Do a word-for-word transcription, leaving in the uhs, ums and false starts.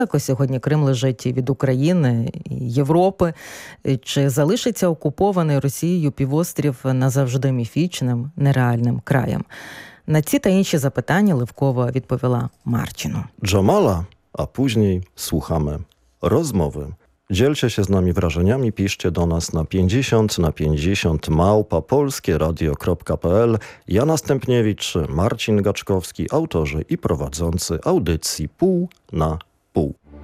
далеко сьогодні Крим лежить від України, Європи. Чи залишиться окупований Росією півострів назавжди міфічним, нереальним краєм? На ці та інші запитання Левкова відповіла Марчину. Jamala, a później słuchamy rozmowy. Dzielcie się z nami wrażeniami, piszcie do nas na pięćdziesiąt na pięćdziesiąt małpa polskieradio kropka p l. Jana Stępniewicz, Marcin Gaczkowski, autorzy i prowadzący audycji Pół na Pół.